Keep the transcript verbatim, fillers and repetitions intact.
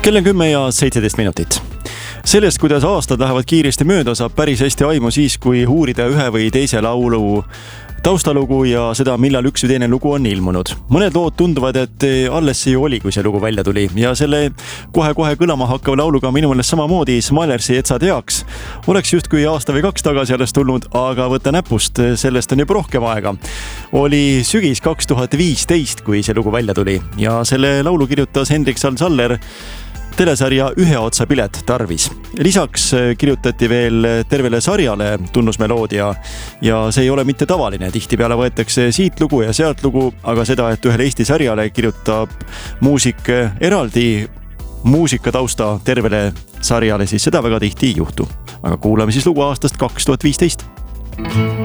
Kell on kümme ja seitseteist minutit. Sellest, kuidas aastad lähevad kiiresti mööda, saab päris hästi aimu siis, kui uurida ühe või teise laulu taustalugu ja seda, millal üks või teine lugu on ilmunud. Mõned lood tunduvad, et alles see ju oli, kui see lugu välja tuli. Ja selle kohe-kohe kõlama hakkava lauluga minu meelest samamoodi Smilersi Et sa teaks. Oleks justkui aasta või kaks tagasi alles tulnud, aga võtta näpust, sellest on juba rohkem aega. Oli sügis kaks tuhat viisteist, kui see lugu välja tuli. Ja selle laulu kirjutas Hendrik Sal-Saller telesarja Ühe otsa pilet tarvis. Lisaks kirjutati veel tervele sarjale tunnusmeloodia ja see ei ole mitte tavaline. Tihtipeale võetakse siit lugu ja sealt lugu, aga seda, et ühele Eesti sarjale kirjutab muusik eraldi muusikatausta tervele sarjale, siis seda väga tihti ei juhtu. Aga kuulame siis lugu aastast kaks tuhat viisteist.